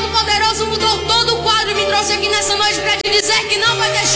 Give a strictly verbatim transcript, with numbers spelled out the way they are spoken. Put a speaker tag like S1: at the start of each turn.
S1: Todo-Poderoso mudou todo o quadro e me trouxe aqui nessa noite para te dizer que não vai deixar